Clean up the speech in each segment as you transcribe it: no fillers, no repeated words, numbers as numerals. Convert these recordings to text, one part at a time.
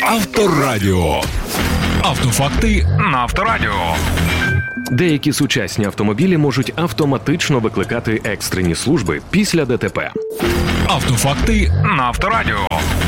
Авторадіо. Автофакти на Авторадіо. Деякі сучасні автомобілі можуть автоматично викликати екстрені служби після ДТП. Автофакти на Авторадіо.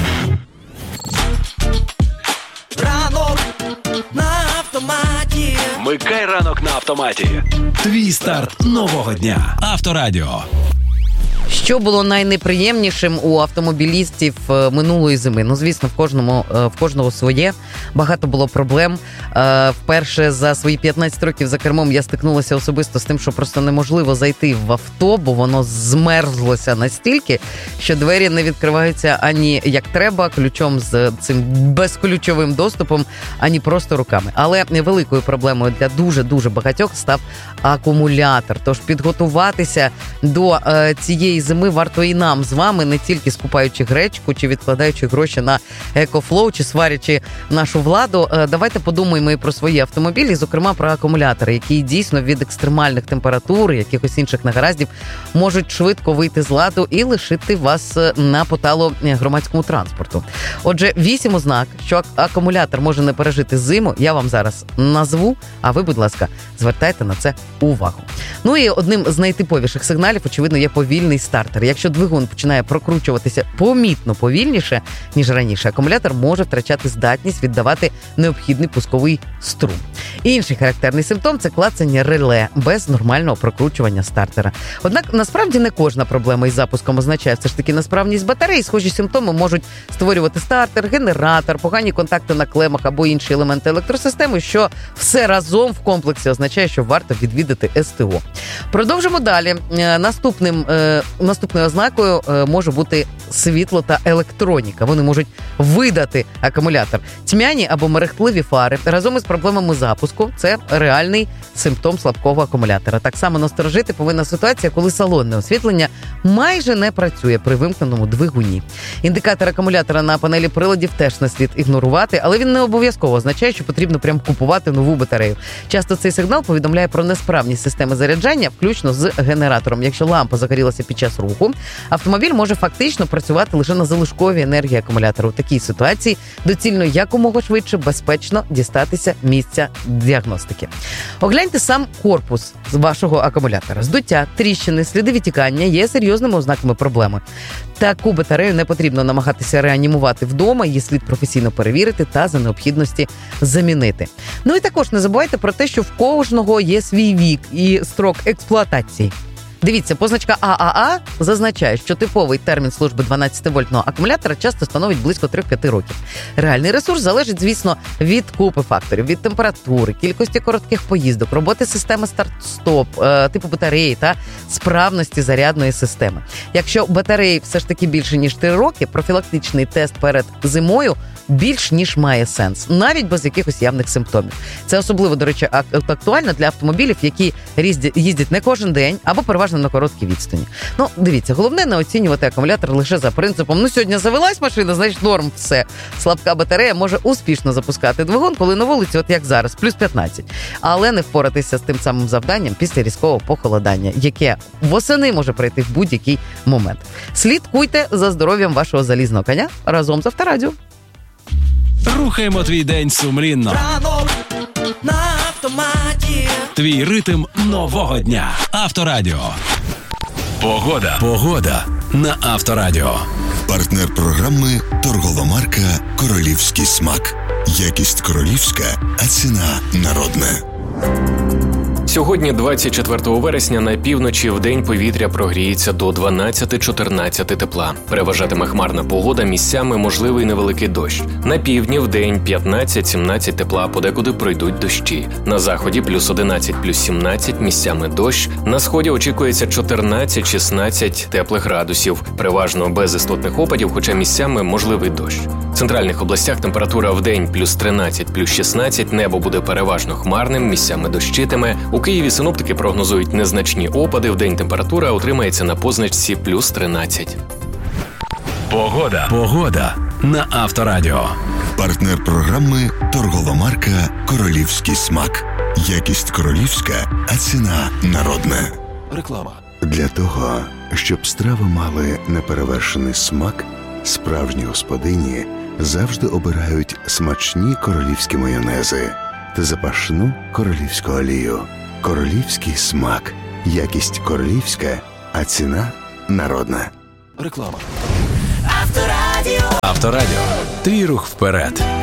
Ранок на автоматі. Вмикай ранок на автоматі. Твій старт нового дня. Авторадіо. Що було найнеприємнішим у автомобілістів минулої зими? Ну, звісно, в кожного своє. Багато було проблем. Вперше за свої 15 років за кермом я стикнулася особисто з тим, що просто неможливо зайти в авто, бо воно змерзлося настільки, що двері не відкриваються ані як треба, ключом з цим безключовим доступом, ані просто руками. Але великою проблемою для дуже-дуже багатьох став акумулятор. Тож підготуватися до цієї зими варто і нам з вами, не тільки скупаючи гречку, чи відкладаючи гроші на екофлоу, чи сварячи нашу владу. Давайте подумаємо і про свої автомобілі, зокрема про акумулятори, які дійсно від екстремальних температур, якихось інших негараздів, можуть швидко вийти з ладу і лишити вас на поталу громадському транспорту. Отже, 8 ознак, що акумулятор може не пережити зиму, я вам зараз назву, а ви, будь ласка, звертайте на це увагу. Ну і одним з найтиповіших сигналів, очевидно, є повільний стартер. Якщо двигун починає прокручуватися помітно повільніше, ніж раніше, акумулятор може втрачати здатність віддавати необхідний пусковий струм. Інший характерний симптом – це клацання реле без нормального прокручування стартера. Однак, насправді, не кожна проблема із запуском означає все ж таки несправність батареї. Схожі симптоми можуть створювати стартер, генератор, погані контакти на клемах або інші елементи електросистеми, що все разом в комплексі означає, що варто відвідати СТО. Продовжимо далі. Наступною ознакою може бути світло та електроніка. Вони можуть видати акумулятор. Тьмяні або мерехтливі фари разом із проблемами запуску – це реальний симптом слабкого акумулятора. Так само насторожити повинна ситуація, коли салонне освітлення майже не працює при вимкненому двигуні. Індикатор акумулятора на панелі приладів теж не слід ігнорувати, але він не обов'язково означає, що потрібно прям купувати нову батарею. Часто цей сигнал повідомляє про несправність системи заряджання, включно з генератором. Якщо лампа загорілася під час руху, автомобіль може фактично працювати лише на залишковій енергії акумулятора. У такій ситуації доцільно якомога швидше безпечно дістатися місця діагностики. Огляньте сам корпус з вашого акумулятора. Здуття, тріщини, сліди відтікання є серйозними ознаками проблеми. Таку батарею не потрібно намагатися реанімувати вдома, її слід професійно перевірити та за необхідності замінити. Ну і також не забувайте про те, що в кожного є свій вік і строк експлуатації. Дивіться, позначка ААА зазначає, що типовий термін служби 12-вольтного акумулятора часто становить близько 3-5 років. Реальний ресурс залежить, звісно, від купи факторів, від температури, кількості коротких поїздок, роботи системи старт-стоп, типу батареї та справності зарядної системи. Якщо батареї все ж таки більше, ніж 3 роки, профілактичний тест перед зимою більш ніж має сенс, навіть без якихось явних симптомів. Це особливо, до речі, актуально для автомобілів, які їздять не кожен день або переважно на короткій відстані. Ну, дивіться, головне не оцінювати акумулятор лише за принципом: ну, сьогодні завелась машина, значить норм все. Слабка батарея може успішно запускати двигун, коли на вулиці, от як зараз, плюс 15. Але не впоратися з тим самим завданням після різкого похолодання, яке восени може прийти в будь-який момент. Слідкуйте за здоров'ям вашого залізного коня разом з Авторадіо. Рухаємо твій день сумлінно. Ранок на автоматі. Твій ритм нового дня. Авторадіо. Погода на Авторадіо. Партнер програми – торгова марка «Королівський смак». Якість королівська, а ціна народна. Сьогодні, 24 вересня, на півночі вдень повітря прогріється до 12-14 тепла. Переважатиме хмарна погода, місцями можливий невеликий дощ. На півдні вдень 15-17 тепла, подекуди пройдуть дощі. На заході плюс 11, плюс 17, місцями дощ. На сході очікується 14-16 теплих градусів. Переважно без істотних опадів, хоча місцями можливий дощ. В центральних областях температура вдень плюс 13, плюс 16, небо буде переважно хмарним, місцями дощитиме. У Києві синоптики прогнозують незначні опади, вдень температура утримається на позначці плюс 13. Погода на Авторадіо. Партнер програми – торгова марка «Королівський смак». Якість королівська, а ціна народна. Реклама. Для того, щоб страви мали неперевершений смак, справжні господині завжди обирають смачні королівські майонези та запашну королівську олію. Королівський смак. Якість королівська, а ціна народна. Авторадіо. Твій рух вперед.